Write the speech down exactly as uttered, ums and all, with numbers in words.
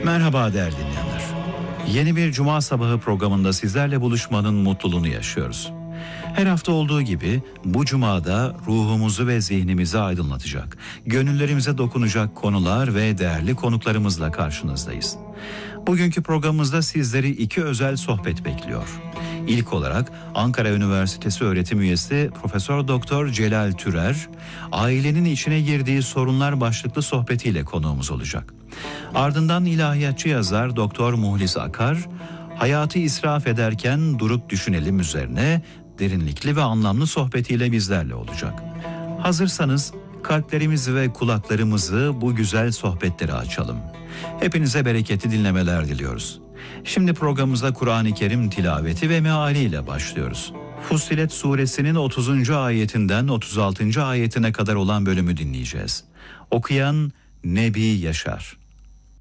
Merhaba değerli dinleyenler. Yeni bir Cuma sabahı programında sizlerle buluşmanın mutluluğunu yaşıyoruz. Her hafta olduğu gibi bu Cuma'da ruhumuzu ve zihnimizi aydınlatacak, gönüllerimize dokunacak konular ve değerli konuklarımızla karşınızdayız. Bugünkü programımızda sizleri iki özel sohbet bekliyor. İlk olarak Ankara Üniversitesi öğretim üyesi Profesör Doktor Celal Türer, ailenin içine girdiği sorunlar başlıklı sohbetiyle konuğumuz olacak. Ardından ilahiyatçı yazar Doktor Muhlis Akar, hayatı israf ederken durup düşünelim üzerine derinlikli ve anlamlı sohbetiyle bizlerle olacak. Hazırsanız kalplerimizi ve kulaklarımızı bu güzel sohbetlere açalım. Hepinize bereketli dinlemeler diliyoruz. Şimdi programımıza Kur'an-ı Kerim tilaveti ve mealiyle başlıyoruz. Fussilet suresinin otuzuncu ayetinden otuz altıncı ayetine kadar olan bölümü dinleyeceğiz. Okuyan Nebi Yaşar.